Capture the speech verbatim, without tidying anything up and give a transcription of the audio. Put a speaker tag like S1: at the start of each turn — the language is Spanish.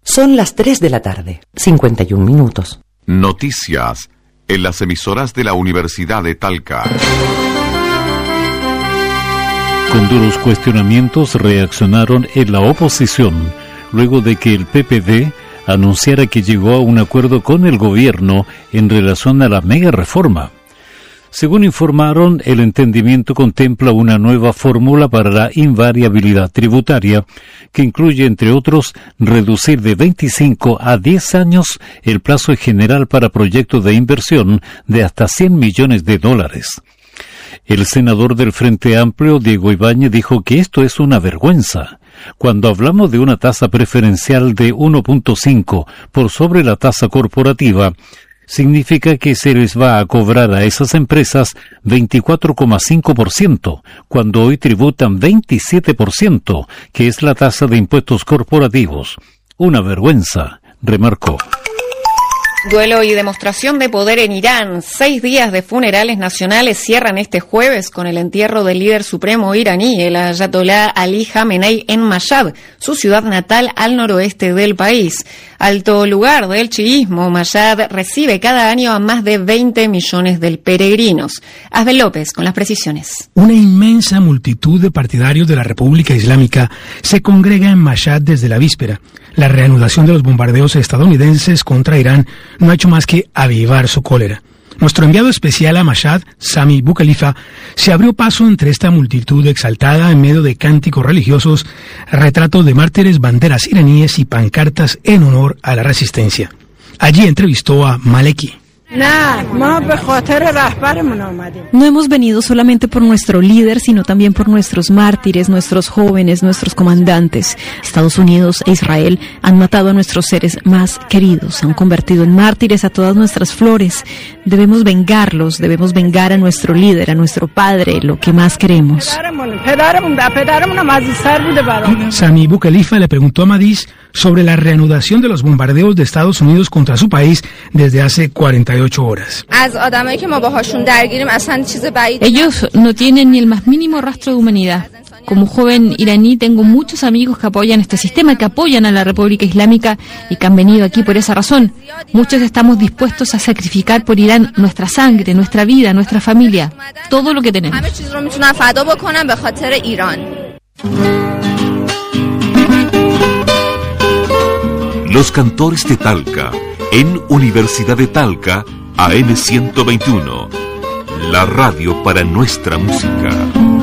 S1: Son las tres de la tarde, cincuenta y un minutos.
S2: Noticias en las emisoras de la Universidad de Talca.
S3: Con duros cuestionamientos reaccionaron en la oposición, luego de que el P P D anunciara que llegó a un acuerdo con el gobierno en relación a la mega reforma. Según informaron, el entendimiento contempla una nueva fórmula para la invariabilidad tributaria, que incluye, entre otros, reducir de veinticinco a diez años el plazo general para proyectos de inversión de hasta cien millones de dólares. El senador del Frente Amplio, Diego Ibáñez, dijo que esto es una vergüenza. Cuando hablamos de una tasa preferencial de uno punto cinco por sobre la tasa corporativa, significa que se les va a cobrar a esas empresas veinticuatro coma cinco por ciento, cuando hoy tributan veintisiete por ciento, que es la tasa de impuestos corporativos. Una vergüenza, remarcó.
S4: Duelo y demostración de poder en Irán. Seis días de funerales nacionales cierran este jueves con el entierro del líder supremo iraní, el ayatolá Ali Jamenei, en Mashhad, su ciudad natal al noroeste del país. Alto lugar del chiismo, Mashhad recibe cada año a más de veinte millones de peregrinos. Asbel López con las precisiones.
S5: Una inmensa multitud de partidarios de la República Islámica se congrega en Mashhad desde la víspera. La reanudación de los bombardeos estadounidenses contra Irán no ha hecho más que avivar su cólera. Nuestro enviado especial a Mashhad, Sami Boukhalifa, se abrió paso entre esta multitud exaltada en medio de cánticos religiosos, retratos de mártires, banderas iraníes y pancartas en honor a la resistencia. Allí entrevistó a Maleki.
S6: No hemos venido solamente por nuestro líder, sino también por nuestros mártires, nuestros jóvenes, nuestros comandantes. Estados Unidos e Israel han matado a nuestros seres más queridos, han convertido en mártires a todas nuestras flores. Debemos vengarlos, debemos vengar a nuestro líder, a nuestro padre, lo que más queremos.
S5: Sami Boukhalifa le preguntó a Madis sobre la reanudación de los bombardeos de Estados Unidos contra su país desde hace cuarenta y ocho horas.
S7: Ellos no tienen ni el más mínimo rastro de humanidad. Como joven iraní tengo muchos amigos que apoyan este sistema, que apoyan a la República Islámica y que han venido aquí por esa razón. Muchos estamos dispuestos a sacrificar por Irán nuestra sangre, nuestra vida, nuestra familia, todo lo que tenemos.
S2: Los cantores de Talca, en Universidad de Talca, A M ciento veintiuno, la radio para nuestra música.